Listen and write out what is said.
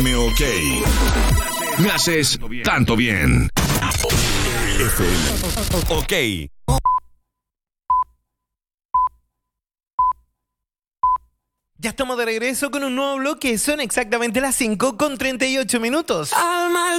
Ok. Me haces tanto bien. FM. Ok. Ya estamos de regreso con un nuevo bloque. Son exactamente las 5:38. Al mal